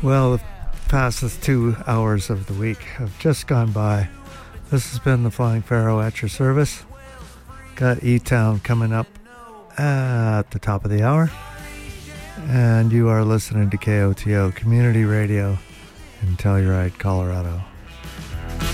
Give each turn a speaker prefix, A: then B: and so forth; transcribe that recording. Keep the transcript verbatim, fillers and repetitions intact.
A: Well, the fastest two hours of the week have just gone by. This has been the Flying Pharaoh at your service. Got E-Town coming up at the top of the hour. And you are listening to K O T O Community Radio in Telluride, Colorado.